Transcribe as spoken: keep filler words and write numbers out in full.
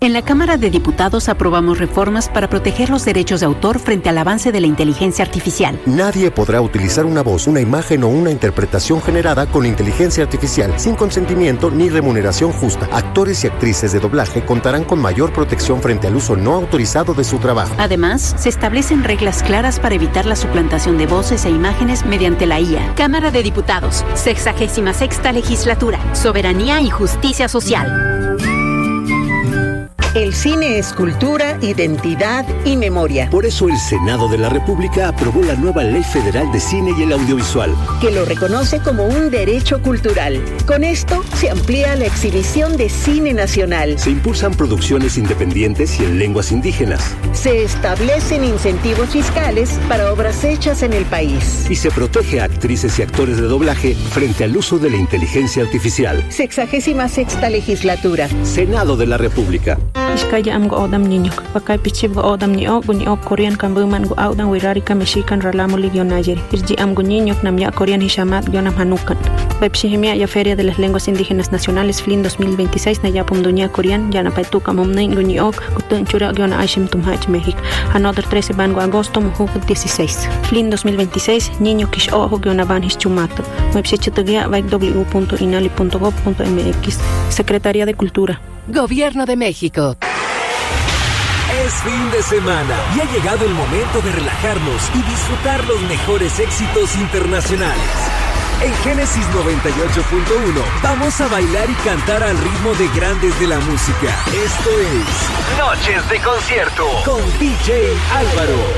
En la Cámara de Diputados aprobamos reformas para proteger los derechos de autor frente al avance de la inteligencia artificial. Nadie podrá utilizar una voz, una imagen o una interpretación generada con inteligencia artificial sin consentimiento ni remuneración justa. Actores y actrices de doblaje contarán con mayor protección frente al uso no autorizado de su trabajo. Además, se establecen reglas claras para evitar la suplantación de voces e imágenes mediante la I A. Cámara de Diputados, sexagésima sexta legislatura, soberanía y justicia social. El cine es cultura, identidad y memoria. Por eso el Senado de la República aprobó la nueva Ley Federal de Cine y el Audiovisual, que lo reconoce como un derecho cultural. Con esto se amplía la exhibición de cine nacional. Se impulsan producciones independientes y en lenguas indígenas. Se establecen incentivos fiscales para obras hechas en el país. Y se protege a actrices y actores de doblaje frente al uso de la inteligencia artificial. Sexagésima sexta legislatura. Senado de la República. Iskaya am go odam niño, pakai pichib go odam ni o guni o Korean kambuman go audan wirari ka mexican ralamo ligio Niger. Irji am go niño nam ya Korean hishamat gionam hanukan. Bepshihimia ya Feria de las Lenguas Indígenas Nacionales Flin dos mil veintiséis na ya pumdunia Korean ya na paituka momnei guni o gutun chura giona aishim tumhach México. Another trece ban go agosto muhu dieciséis. Flin dos mil veintiséis niño kish o giona ban hischumato. Website w punto inali punto gob punto m x. Secretaría de Cultura. Gobierno de México. Es fin de semana y ha llegado el momento de relajarnos y disfrutar los mejores éxitos internacionales. En Génesis noventa y ocho punto uno vamos a bailar y cantar al ritmo de grandes de la música. Esto es Noches de Concierto con D J Álvaro.